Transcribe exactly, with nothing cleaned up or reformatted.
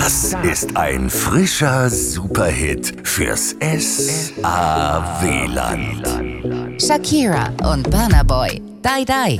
Das ist ein frischer Superhit fürs S A W-Land. Shakira und Burna Boy, Die Die.